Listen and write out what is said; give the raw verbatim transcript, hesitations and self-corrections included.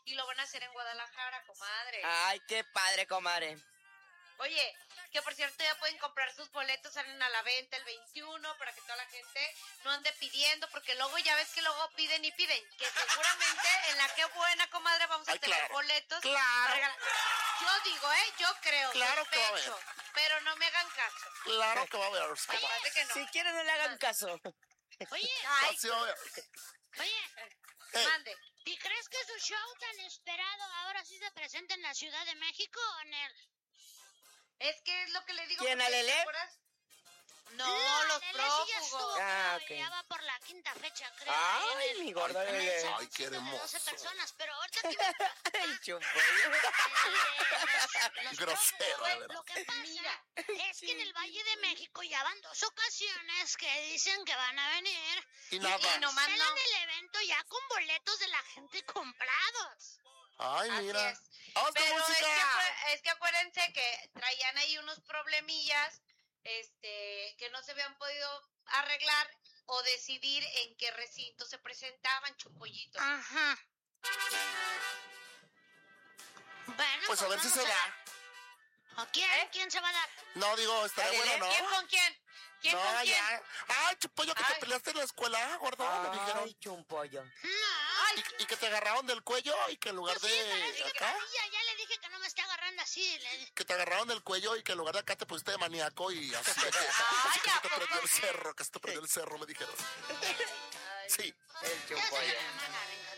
y lo van a hacer en Guadalajara, comadre. Ay, qué padre, comadre. Oye, que por cierto ya pueden comprar sus boletos, salen a la venta el veintiuno para que toda la gente no ande pidiendo, porque luego ya ves que luego piden y piden, que seguramente en la Qué Buena, comadre, vamos a Ay, tener claro, boletos. claro. Para yo digo, ¿eh? Yo creo, claro que va a sospecho, pero no me hagan caso. Claro que va a haber. Capaz que no. Si quieren, no le hagan caso. Oye, Ay, Así va a haber. oye, Eh, mande. ¿y crees que su show tan esperado ahora sí se presenta en la Ciudad de México o en el... Es que es lo que le digo. ¿Quién, porque, Alelé? ¿te acuerdas? No, No, los Lele sí ya estuvo, prófugos. Ah, pero ok. ya va por la quinta fecha, creo. Ay, en el- mi gorda en el Lele. salón Ay, qué de hermoso. doce personas, pero ahorita te iba a preguntar, El chumpollo. eh, los- los Grosero, prófugos, de verdad. lo que pasa Mira. es que en el Valle de México ya van dos ocasiones que dicen que van a venir Y nada. Y nomás cancelan no. el evento ya con boletos de la gente comprados. Ay, Así mira. es. Vamos con Pero es que, música. acu- es que acuérdense que traían ahí unos problemillas este, que no se habían podido arreglar o decidir en qué recinto se presentaban, chupollitos. Ajá. Bueno, Pues a ver si vamos se da. ¿O quién? ¿Eh? ¿Quién se va a dar? No, digo, estaría Dale, bueno, ¿Quién ¿no? con quién? ¿Quién No, con quién? ya. Ay, chupollo, que te Ay. peleaste en la escuela, gordo, me Ay, dijeron. chumpollo. No. Ay, Y, y que te agarraron del cuello y que en lugar Pues sí, parece de que acá, ya, ya le dije que no me esté agarrando así. Le... que te agarraron del cuello y que en lugar de acá te pusiste de maníaco y así. que, Ay, que ¿a se te poco prendió el sí? cerro, que se te prendió el cerro, me dijeron. ay. Sí. El Ya se chumpollo. me hermana.